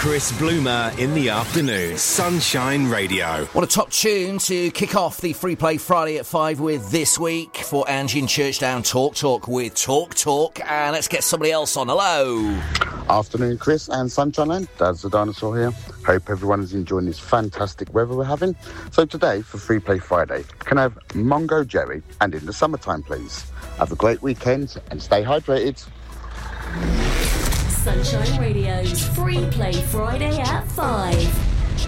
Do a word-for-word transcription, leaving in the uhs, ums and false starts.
Chris Bloomer in the afternoon. Sunshine Radio. What a top tune to kick off the Free Play Friday at five with this week for Angie in Churchdown. Talk Talk with Talk Talk. And let's get somebody else on. Hello. Afternoon, Chris and Sunshine Land. Dad's the Dinosaur here. Hope everyone is enjoying this fantastic weather we're having. So today, for Free Play Friday, can I have Mongo Jerry and In the Summertime, please? Have a great weekend and stay hydrated. Sunshine Radio's Free Play Friday at five.